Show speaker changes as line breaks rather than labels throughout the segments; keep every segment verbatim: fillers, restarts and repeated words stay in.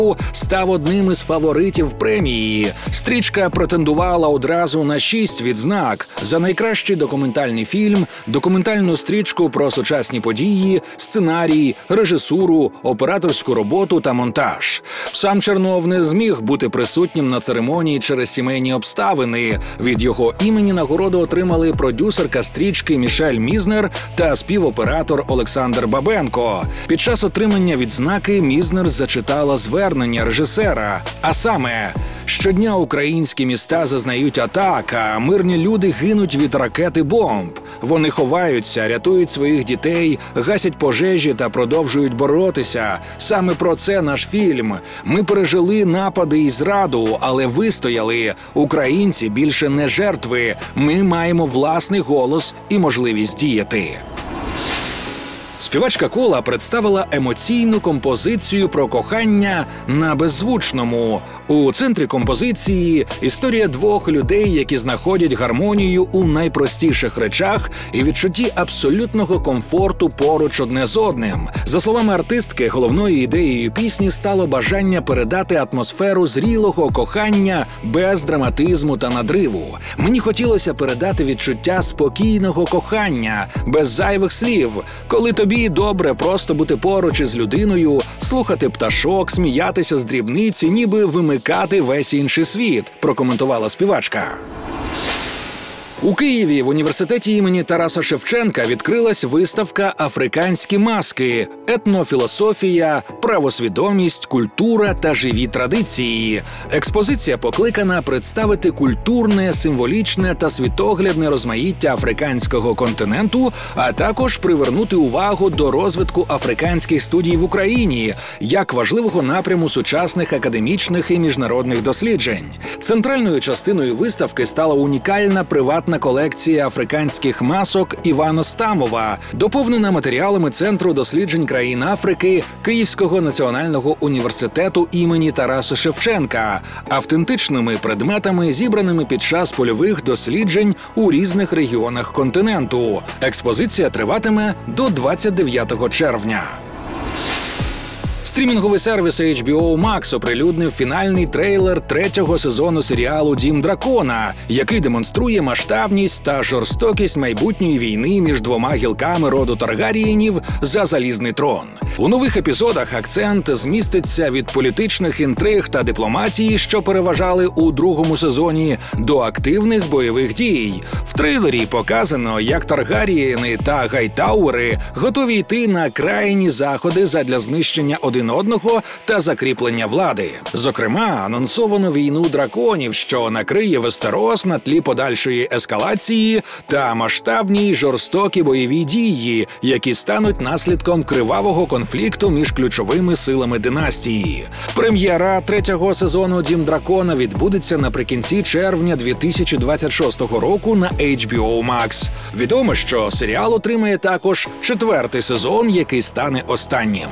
став одним із фаворитів премії. Стрічка претендувала одразу на шість відзнак за найкращий документальний фільм, документальну стрічку про сучасні події, сценарій, режисуру, операторську роботу та монтаж. Сам Чернов не зміг бути присутнім на церемонії через сімейні обставини. Від його імені нагороду отримали продюсерка стрічки Мішель Мізнер та співоператор Олександр Бабенко. Під час отримання відзнаки Мізнер зачитала звернення режисера, а саме: «Щодня українські міста зазнають атак, а мирні люди гинуть від ракет і бомб. Вони ховаються, рятують своїх дітей, гасять пожежі та продовжують боротися. Саме про це наш фільм. Ми пережили напади і зраду, але вистояли. Українці більше не жертви. Ми маємо власний голос і можливість діяти». Співачка Кола представила емоційну композицію про кохання на беззвучному. У центрі композиції – історія двох людей, які знаходять гармонію у найпростіших речах і відчутті абсолютного комфорту поруч одне з одним. За словами артистки, головною ідеєю пісні стало бажання передати атмосферу зрілого кохання без драматизму та надриву. Мені хотілося передати відчуття спокійного кохання, без зайвих слів, коли тобі Тобі добре просто бути поруч із людиною, слухати пташок, сміятися з дрібниці, ніби вимикати весь інший світ, прокоментувала співачка. У Києві в університеті імені Тараса Шевченка відкрилась виставка «Африканські маски. Етнофілософія, правосвідомість, культура та живі традиції». Експозиція покликана представити культурне, символічне та світоглядне розмаїття африканського континенту, а також привернути увагу до розвитку африканських студій в Україні як важливого напряму сучасних академічних і міжнародних досліджень. Центральною частиною виставки стала унікальна приватна колекція африканських масок Івана Стамова, доповнена матеріалами Центру досліджень країн Африки Київського національного університету імені Тараса Шевченка, автентичними предметами, зібраними під час польових досліджень у різних регіонах континенту. Експозиція триватиме до двадцять дев'ятого червня. Стрімінговий сервіс ейч бі о Max оприлюднив фінальний трейлер третього сезону серіалу «Дім дракона», який демонструє масштабність та жорстокість майбутньої війни між двома гілками роду Таргарієнів за залізний трон. У нових епізодах акцент зміститься від політичних інтриг та дипломатії, що переважали у другому сезоні, до активних бойових дій. В трейлері показано, як Таргарієни та Гайтауери готові йти на крайні заходи задля знищення один одного та закріплення влади. Зокрема, анонсовано війну драконів, що накриє Вестерос на тлі подальшої ескалації та масштабні й жорстокі бойові дії, які стануть наслідком кривавого конфлікту між ключовими силами династії. Прем'єра третього сезону «Дім дракона» відбудеться наприкінці червня дві тисячі двадцять шостого року на ейч бі о Max. Відомо, що серіал отримає також четвертий сезон, який стане останнім.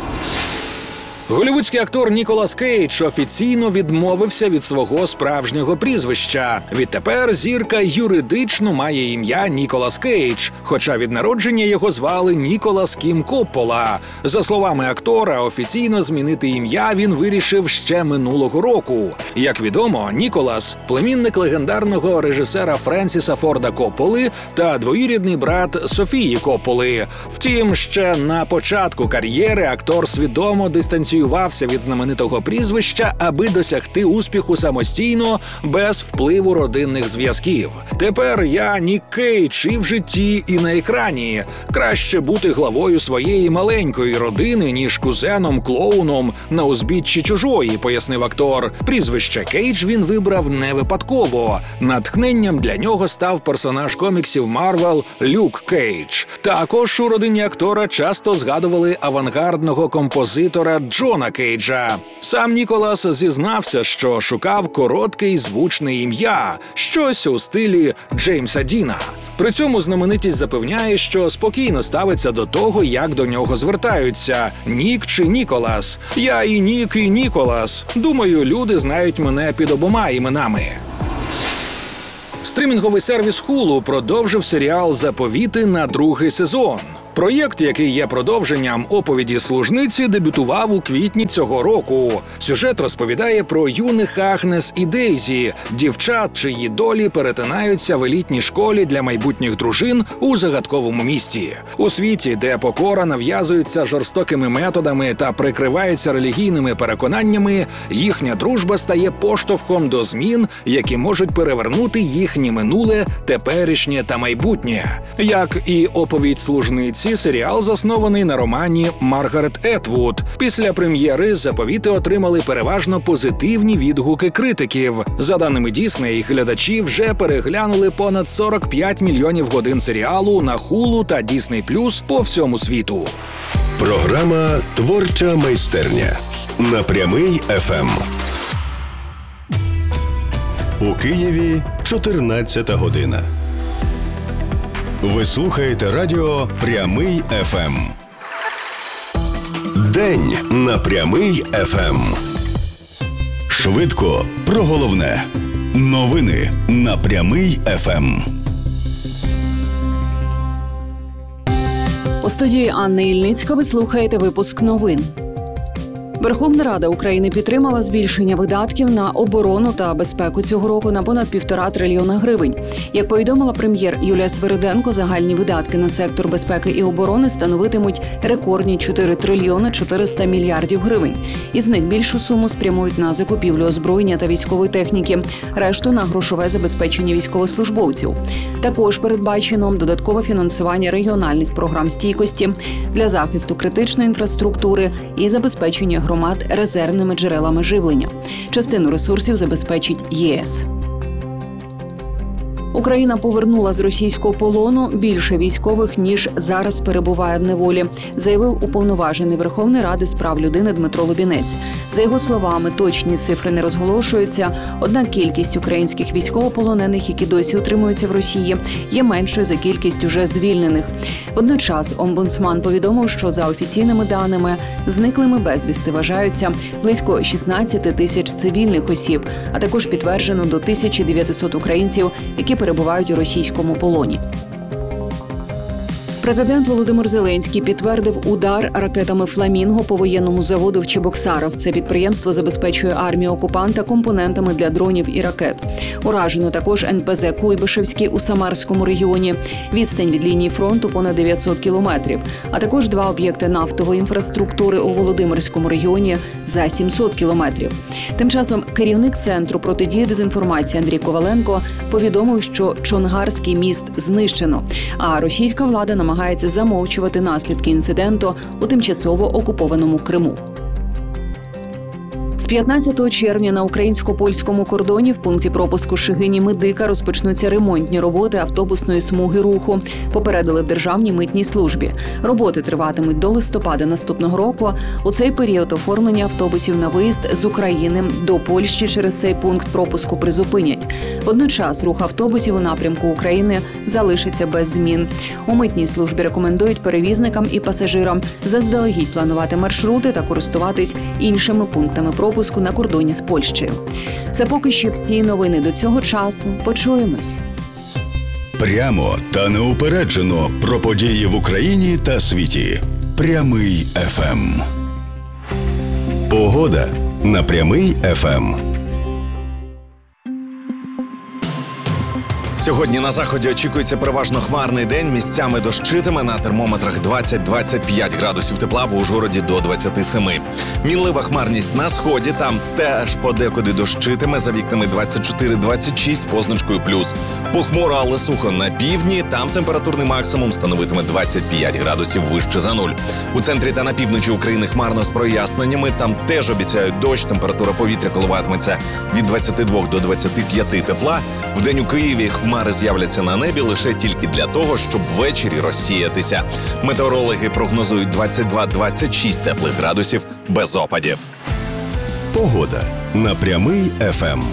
Голлівудський актор Ніколас Кейдж офіційно відмовився від свого справжнього прізвища. Відтепер зірка юридично має ім'я Ніколас Кейдж, хоча від народження його звали Ніколас Кім Коппола. За словами актора, офіційно змінити ім'я він вирішив ще минулого року. Як відомо, Ніколас – племінник легендарного режисера Френсіса Форда Копполи та двоюрідний брат Софії Копполи. Втім, ще на початку кар'єри актор свідомо дистанціювався від знаменитого прізвища, аби досягти успіху самостійно, без впливу родинних зв'язків. Тепер я Нік Кейдж і в житті, і на екрані. Краще бути главою своєї маленької родини, ніж кузеном-клоуном на узбіччі чужої, пояснив актор. Прізвище Кейдж він вибрав не випадково. Натхненням для нього став персонаж коміксів Марвел Люк Кейдж. Також у родині актора часто згадували авангардного композитора Джона Кейджа. Сам Ніколас зізнався, що шукав коротке і звучне ім'я, щось у стилі Джеймса Діна. При цьому знаменитість запевняє, що спокійно ставиться до того, як до нього звертаються – Нік чи Ніколас. Я і Нік, і Ніколас. Думаю, люди знають мене під обома іменами. Стрімінговий сервіс Hulu продовжив серіал «Заповіти» на другий сезон. Проєкт, який є продовженням оповіді служниці, дебютував у квітні цього року. Сюжет розповідає про юних Агнес і Дейзі, дівчат, чиї долі перетинаються в елітній школі для майбутніх дружин у загадковому місті. У світі, де покора нав'язується жорстокими методами та прикривається релігійними переконаннями, їхня дружба стає поштовхом до змін, які можуть перевернути їхнє минуле, теперішнє та майбутнє. Як і оповідь служниці, серіал заснований на романі Маргарет Етвуд. Після прем'єри «Заповіти» отримали переважно позитивні відгуки критиків. За даними Дісней, глядачі вже переглянули понад сорок п'ять мільйонів годин серіалу на Hulu та Disney плюс по всьому світу.
Програма «Творча майстерня» на Прямий еф ем. У Києві чотирнадцята година. Ви слухаєте радіо «Прямий еф ем». День на Прямий еф ем. Швидко про головне. Новини на Прямий еф ем.
У студії Анна Ільницька ви слухаєте випуск новин. Верховна Рада України підтримала збільшення видатків на оборону та безпеку цього року на понад півтора трильйона гривень. Як повідомила прем'єр Юлія Свириденко, загальні видатки на сектор безпеки і оборони становитимуть рекордні чотири трильйони чотириста мільярдів гривень. Із них більшу суму спрямують на закупівлю озброєння та військової техніки, решту – на грошове забезпечення військовослужбовців. Також передбачено додаткове фінансування регіональних програм стійкості для захисту критичної інфраструктури і забезпечення громад резервними джерелами живлення. Частину ресурсів забезпечить ЄС. Україна повернула з російського полону більше військових, ніж зараз перебуває в неволі, заявив уповноважений Верховної Ради з прав людини Дмитро Лубінець. За його словами, точні цифри не розголошуються, однак кількість українських військовополонених, які досі утримуються в Росії, є меншою за кількість уже звільнених. Водночас омбудсман повідомив, що за офіційними даними зниклими безвісти вважаються близько шістнадцять тисяч цивільних осіб, а також підтверджено до тисяча дев'ятсот українців, які перебувають у російському полоні. Президент Володимир Зеленський підтвердив удар ракетами «Фламінго» по воєнному заводу в Чебоксарах. Це підприємство забезпечує армію окупанта компонентами для дронів і ракет. Уражено також ен пе зет «Куйбишевський» у Самарському регіоні. Відстань від лінії фронту понад дев'ятсот кілометрів. А також два об'єкти нафтової інфраструктури у Володимирському регіоні за сімсот кілометрів. Тим часом керівник Центру протидії дезінформації Андрій Коваленко повідомив, що Чонгарський міст знищено, а російська влада намагається намагається замовчувати наслідки інциденту у тимчасово окупованому Криму. З п'ятнадцятого червня на українсько-польському кордоні в пункті пропуску Шигині-Медика розпочнуться ремонтні роботи автобусної смуги руху, попередили в Державній митній службі. Роботи триватимуть до листопада наступного року. У цей період оформлення автобусів на виїзд з України до Польщі через цей пункт пропуску призупинять. Водночас рух автобусів у напрямку України залишиться без змін. У митній службі рекомендують перевізникам і пасажирам заздалегідь планувати маршрути та користуватись іншими пунктами пропуску на кордоні з Польщею. Це поки що всі новини до цього часу. Почуємось.
Прямо та неупереджено про події в Україні та світі. Прямий еф ем. Погода на Прямий еф ем.
Сьогодні на заході очікується переважно хмарний день, місцями дощитиме, на термометрах двадцять - двадцять п'ять градусів тепла, в Ужгороді до двадцять сім. Мінлива хмарність на сході, там теж подекуди дощитиме, за вікнами двадцять чотири - двадцять шість з позначкою плюс. Похмуро, але сухо на півдні, там температурний максимум становитиме двадцять п'ять градусів вище за нуль. У центрі та на півночі України хмарно з проясненнями, там теж обіцяють дощ, температура повітря коливатиметься від двадцяти двох до двадцяти п'яти тепла. Вдень у Києві хмари з'являться на небі лише тільки для того, щоб ввечері розсіятися. Метеорологи прогнозують двадцять два - двадцять шість теплих градусів без опадів.
Погода на Прямий еф ем.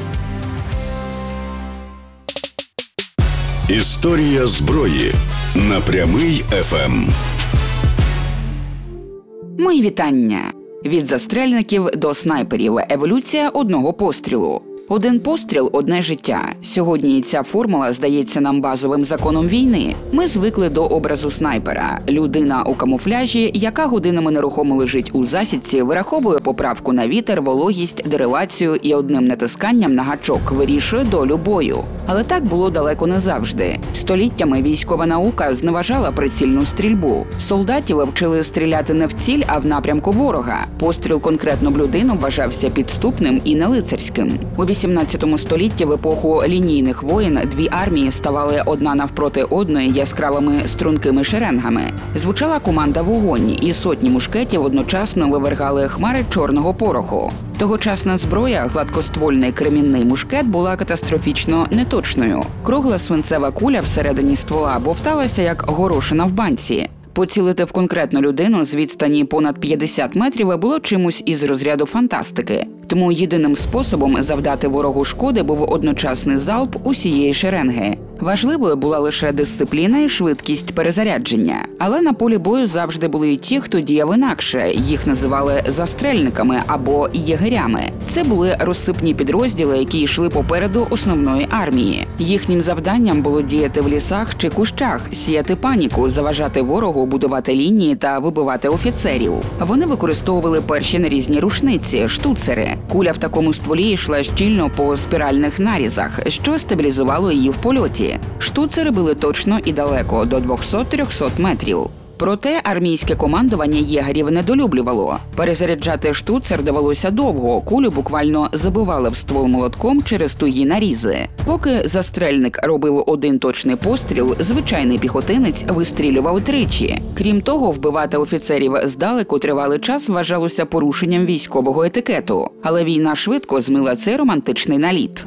Історія зброї на Прямий еф ем.
Мої вітання. Від застрельників до снайперів. Еволюція одного пострілу. Один постріл – одне життя. Сьогодні ця формула здається нам базовим законом війни. Ми звикли до образу снайпера. Людина у камуфляжі, яка годинами нерухомо лежить у засідці, вираховує поправку на вітер, вологість, деривацію і одним натисканням на гачок вирішує долю бою. Але так було далеко не завжди. Століттями військова наука зневажала прицільну стрільбу. Солдатів вчили стріляти не в ціль, а в напрямку ворога. Постріл конкретно в людину вважався підступним і нелицарським. У вісімнадцятому столітті в епоху лінійних воєн дві армії ставали одна навпроти одної яскравими стрункими шеренгами. Звучала команда «Вогонь», і сотні мушкетів одночасно вивергали хмари чорного пороху. Тогочасна зброя, гладкоствольний кремінний мушкет, була катастрофічно неточною. Кругла свинцева куля всередині ствола бовталася, як горошина в банці. Поцілити в конкретну людину з відстані понад п'ятдесят метрів було чимось із розряду фантастики. Тому єдиним способом завдати ворогу шкоди був одночасний залп усієї шеренги. Важливою була лише дисципліна і швидкість перезарядження. Але на полі бою завжди були і ті, хто діяв інакше. Їх називали застрельниками або єгерями. Це були розсипні підрозділи, які йшли попереду основної армії. Їхнім завданням було діяти в лісах чи кущах, сіяти паніку, заважати ворогу, будувати лінії та вибивати офіцерів. Вони використовували перші нарізні рушниці – штуцери. Куля в такому стволі йшла щільно по спіральних нарізах, що стабілізувало її в польоті. Штуцери били точно і далеко – до двісті-триста метрів. Проте армійське командування єгерів недолюблювало. Перезаряджати штуцер довелося довго, кулю буквально забивали в ствол молотком через тугі нарізи. Поки застрельник робив один точний постріл, звичайний піхотинець вистрілював тричі. Крім того, вбивати офіцерів здалеку тривалий час вважалося порушенням військового етикету. Але війна швидко змила цей романтичний наліт.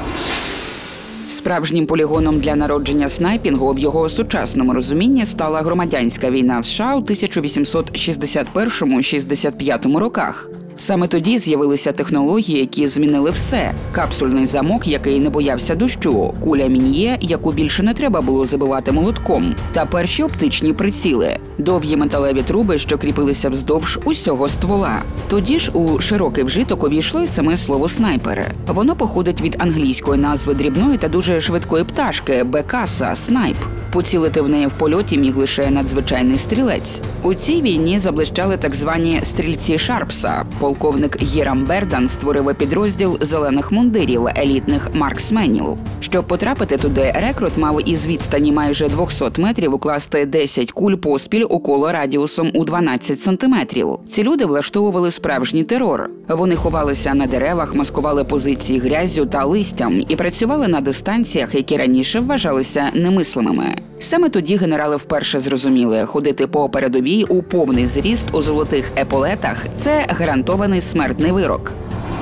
Справжнім полігоном для народження снайпінгу в його сучасному розумінні стала громадянська війна в США у тисяча вісімсот шістдесят першому - шістдесят п'ятому роках. Саме тоді з'явилися технології, які змінили все. Капсульний замок, який не боявся дощу, куля Мін'є, яку більше не треба було забивати молотком, та перші оптичні приціли – довгі металеві труби, що кріпилися вздовж усього ствола. Тоді ж у широкий вжиток увійшло й саме слово «снайпер». Воно походить від англійської назви дрібної та дуже швидкої пташки – бекаса – снайп. Поцілити в неї в польоті міг лише надзвичайний стрілець. У цій війні заблищали так звані стрільці Шарпса. Полковник Гірам Бердан створив підрозділ зелених мундирів, елітних марксменів. Щоб потрапити туди, рекрут мав із відстані майже двісті метрів укласти десять куль поспіль у коло радіусом у дванадцять сантиметрів. Ці люди влаштовували справжній терор. Вони ховалися на деревах, маскували позиції гряззю та листям і працювали на дистанціях, які раніше вважалися немислимими. Саме тоді генерали вперше зрозуміли, ходити по передовій у повний зріст у золотих еполетах – це гарантований смертний вирок.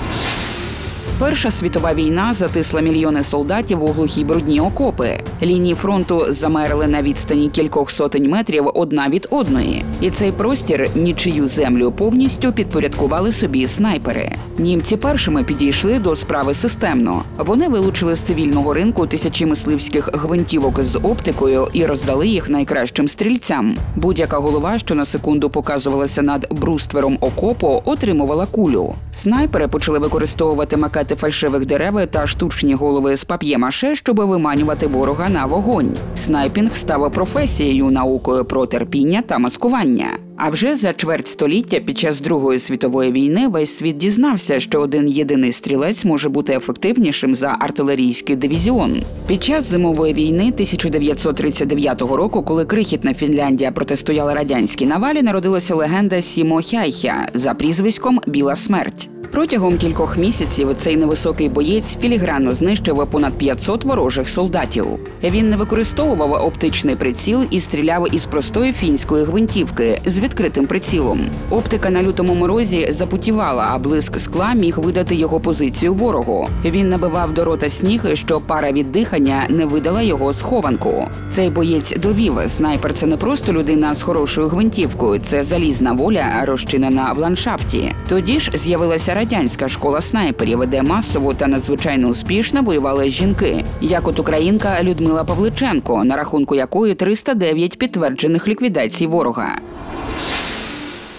Перша світова війна затисла мільйони солдатів у глухі брудні окопи. Лінії фронту замерли на відстані кількох сотень метрів одна від одної. І цей простір, нічию землю, повністю підпорядкували собі снайпери. Німці першими підійшли до справи системно. Вони вилучили з цивільного ринку тисячі мисливських гвинтівок з оптикою і роздали їх найкращим стрільцям. Будь-яка голова, що на секунду показувалася над бруствером окопу, отримувала кулю. Снайпери почали використовувати макети фальшивих дерев та штучні голови з пап'є-маше, щоб виманювати ворога на вогонь. Снайпінг став професією, наукою про терпіння та маскування. А вже за чверть століття під час Другої світової війни весь світ дізнався, що один єдиний стрілець може бути ефективнішим за артилерійський дивізіон. Під час зимової війни тисяча дев'ятсот тридцять дев'ятого року, коли крихітна Фінляндія протистояла радянській навалі, народилася легенда Сімо Хяйхя за прізвиськом «Біла смерть». Протягом кількох місяців цей невисокий боєць філігранно знищив понад п'ятсот ворожих солдатів. Він не використовував оптичний приціл і стріляв із простої фінської гвинтівки з відкритим прицілом. Оптика на лютому морозі запутівала, а блиск скла міг видати його позицію ворогу. Він набивав до рота сніг, що пара від дихання не видала його схованку. Цей боєць довів, снайпер – це не просто людина з хорошою гвинтівкою, це залізна воля, розчинена в ландшафті. Тоді ж з'явилася радянська школа снайперів, де масово та надзвичайно успішно воювали жінки, як от українка Людмила Павличенко, на рахунку якої триста дев'ять підтверджених ліквідацій ворога.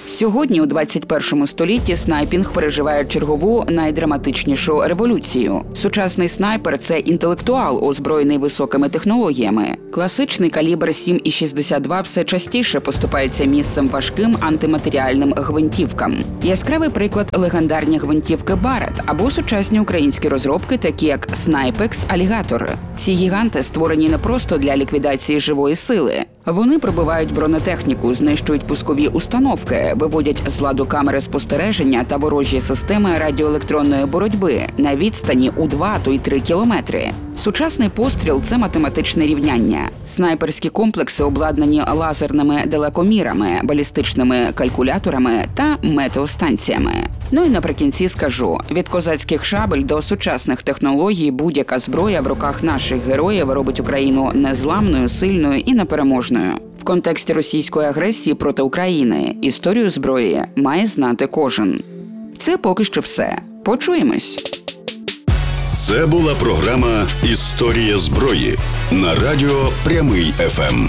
Сьогодні, у двадцять першому столітті, снайпінг переживає чергову найдраматичнішу революцію. Сучасний снайпер – це інтелектуал, озброєний високими технологіями. Класичний калібр сім і шістдесят два все частіше поступається місцем важким антиматеріальним гвинтівкам. Яскравий приклад – легендарні гвинтівки Барет або сучасні українські розробки, такі як Снайпекс, Алігатор. Ці гіганти створені не просто для ліквідації живої сили. Вони пробивають бронетехніку, знищують пускові установки, виводять з ладу камери спостереження та ворожі системи радіоелектронної боротьби на відстані у два, то й три кілометри. Сучасний постріл – це математичне рівняння. Снайперські комплекси обладнані лазерними далекомірами, балістичними калькуляторами та метеостанціями. Ну і наприкінці скажу, від козацьких шабель до сучасних технологій будь-яка зброя в руках наших героїв робить Україну незламною, сильною і непереможною. В контексті російської агресії проти України історію зброї має знати кожен. Це поки що все. Почуємось!
Це була програма «Історія зброї» на радіо Прямий еф ем.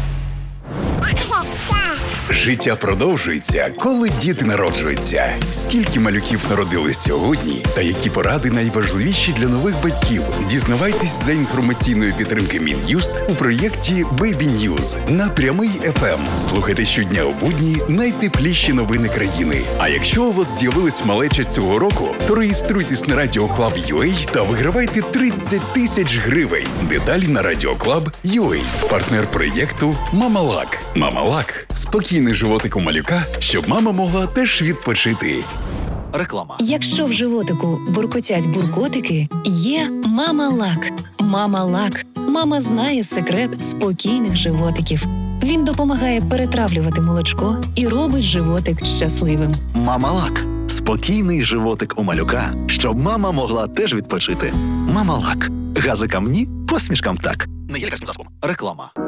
Життя продовжується, коли діти народжуються. Скільки малюків народились сьогодні та які поради найважливіші для нових батьків? Дізнавайтесь за інформаційної підтримки Мін'юст у проєкті Baby News на Прямий еф ем. Слухайте щодня у будні найтепліші новини країни. А якщо у вас з'явилась малеча цього року, то реєструйтесь на радіоклаб крапка ю а та вигравайте тридцять тисяч гривень. Деталі на радіоклаб крапка ю а. Партнер проєкту Мамалак. Мамалак – спокійний животик у малюка, щоб мама могла теж відпочити.
Реклама. Якщо в животику буркотять буркотики, є Мамалак. Мамалак. Мама знає секрет спокійних животиків. Він допомагає перетравлювати молочко і робить животик щасливим.
Мамалак. Спокійний животик у малюка, щоб мама могла теж відпочити. Мамалак. Газикам ні, посмішкам так. Не є лікарським засобом. Реклама.